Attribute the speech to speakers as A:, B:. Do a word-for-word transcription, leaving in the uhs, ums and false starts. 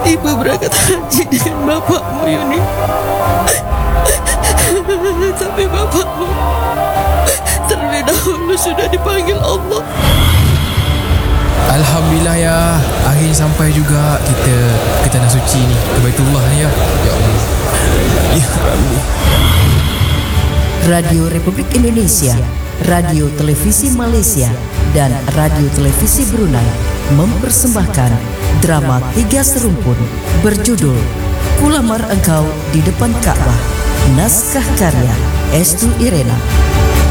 A: Ibu berangkat haji dengan bapakmu, Yuni. Tapi bapakmu terlebih dahulu sudah dipanggil Allah.
B: Alhamdulillah ya, akhirnya sampai juga kita ke tanah suci ni, ke Baitullah ya. Ya Allah.
A: Ya Rabbi.
C: Radio Republik Indonesia, Radio Televisi Malaysia, dan Radio Televisi Brunei mempersembahkan drama Tiga Serumpun berjudul Kulamar Engkau di Depan Ka'bah. Naskah karya Estu Irena.